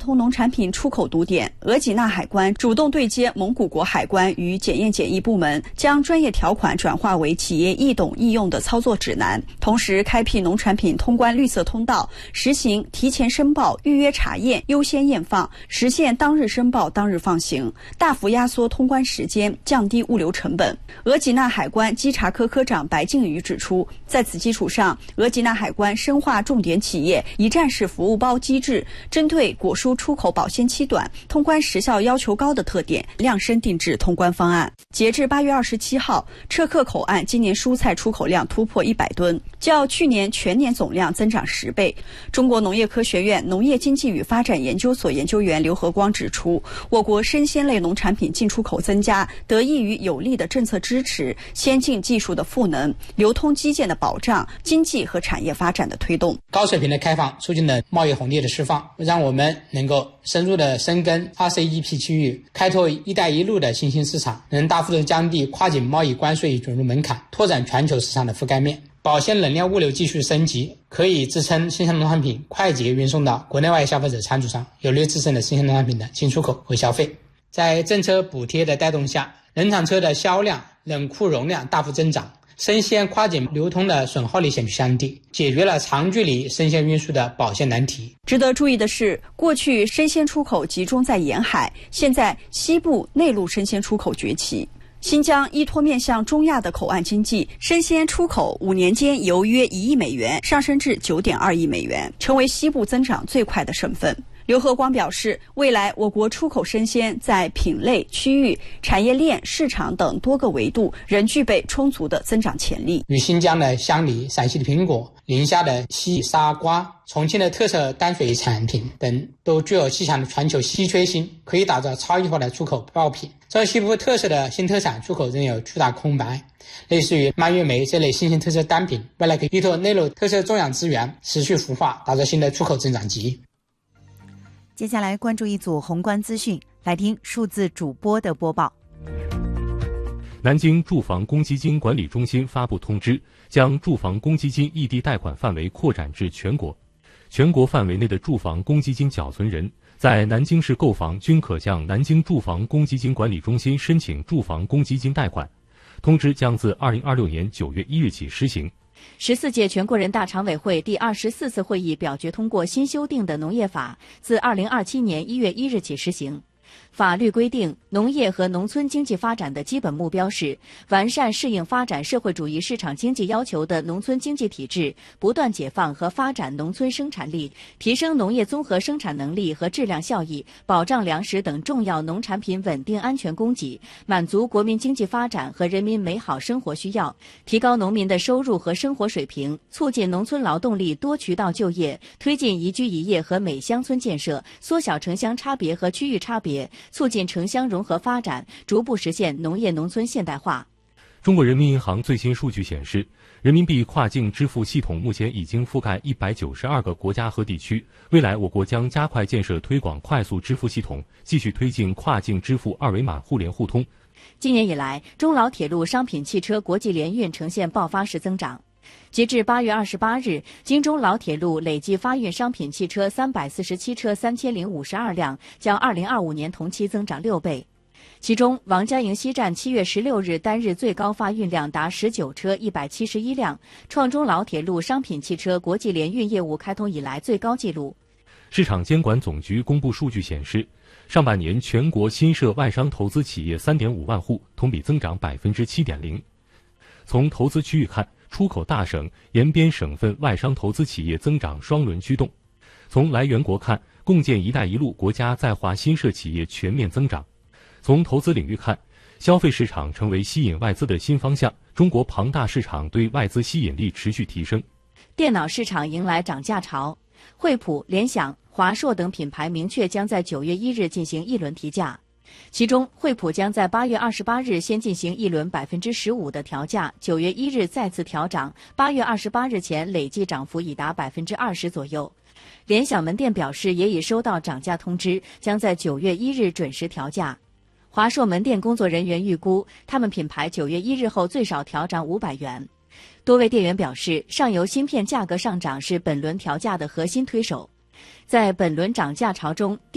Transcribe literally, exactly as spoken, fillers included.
通农产品出口堵点，额济纳海关主动对接蒙古国海关与检验检疫部门，将专业条款转化为企业易懂易用的操作指南，同时开辟农产品通关绿色通道，实行提前申报、预约查验、优先验放，实现当日申报当日放行，大幅压缩通关时间，降低物流成本。额济纳海关稽查科科长白静宇指出，在此基础上，额济纳海关深化重点企业一站式服务包机制，针对果蔬出口保鲜期短、通关时效要求高的特点，量身定制通关方案。截至八月二十七号，撤客口岸今年蔬菜出口量突破一百吨，较去年全年总量增长十倍。中国农业科学院农业经济与发展研究所研究员刘和光指出，我国生鲜类农产品进出口增加，得益于有力的政策支持、先进技术的赋能、流通基建的保障、经济和产业发展的推动。 高水平的开放促进了贸易红利的释放，让我们能够深入的深耕 二 C E P 区域，开拓一带一路的新兴市场，能大幅的降低跨境贸易关税准入门槛，拓展全球市场的覆盖面。保鲜冷链物流技术升级，可以支撑新鲜农产品快捷运送到国内外消费者餐桌上，有利支撑的新鲜农产品的进出口和消费。在政策补贴的带动下，冷藏车的销量、冷库容量大幅增长，生鲜跨境流通的损耗率显著降低，解决了长距离生鲜运输的保鲜难题。 值得注意的是，过去生鲜出口集中在沿海，现在西部内陆生鲜出口崛起。新疆依托面向中亚的口岸经济，生鲜出口五年间由约一亿美元上升至九点二亿美元，成为西部增长最快的省份。刘和光表示，未来我国出口生鲜在品类、区域、产业链、市场等多个维度仍具备充足的增长潜力。 与新疆的香梨、陕西的苹果、宁夏的西沙瓜、重庆的特色淡水产品等都具有极强的全球稀缺性，可以打造差异化的出口爆品。这西部特色的新特产出口仍有巨大空白，类似于蔓越莓这类新型特色单品，未来可以依托内陆特色种养资源持续孵化，打造新的出口增长极。 接下来关注一组宏观资讯，来听数字主播的播报。 南京住房公积金管理中心发布通知，将住房公积金异地贷款范围扩展至全国。全国范围内的住房公积金缴存人在南京市购房均可向南京住房公积金管理中心申请住房公积金贷款。通知将自二零二六年九月一日起施行。 十四届全国人大常委会第二十四次会议表决通过新修订的农业法，自二零二七年一月一日起施行。法律规定，农业和农村经济发展的基本目标是完善适应发展社会主义市场经济要求的农村经济体制，不断解放和发展农村生产力，提升农业综合生产能力和质量效益，保障粮食等重要农产品稳定安全供给，满足国民经济发展和人民美好生活需要，提高农民的收入和生活水平，促进农村劳动力多渠道就业，推进宜居宜业和美乡村建设，缩小城乡差别和区域差别，促进城乡融合发展，逐步实现农业农村现代化。 中国人民银行最新数据显示，人民币跨境支付系统目前已经覆盖一百九十二个国家和地区。未来，我国将加快建设推广快速支付系统，继续推进跨境支付二维码互联互通。 今年以来，中老铁路商品汽车国际联运呈现爆发式增长。截至八月二十八日，京中老铁路累计发运商品汽车三百四十七车三千零五十二辆，较二零二五年同期增长六倍。其中，王家营西站七月十六日单日最高发运量达十九车一百七十一辆，创中老铁路商品汽车国际联运业务开通以来最高纪录。 市场监管总局公布数据显示，上半年全国新设外商投资企业 三点五万户，同比增长 百分之七点零。从投资区域看，出口大省、沿边省份外商投资企业增长双轮驱动。从来源国看，共建“一带一路”国家在华新设企业全面增长。从投资领域看，消费市场成为吸引外资的新方向，中国庞大市场对外资吸引力持续提升。 电脑市场迎来涨价潮，惠普、联想、华硕等品牌明确将在九月一日进行一轮提价。其中，惠普将在八月二十八日先进行一轮百分之十五的调价，九月一日再次调涨，八月二十八日前累计涨幅已达百分之二十左右。联想门店表示，也已收到涨价通知，将在九月一日准时调价。华硕门店工作人员预估，他们品牌九月一日后最少调涨五百元。多位店员表示，上游芯片价格上涨是本轮调价的核心推手。在本轮涨价潮中，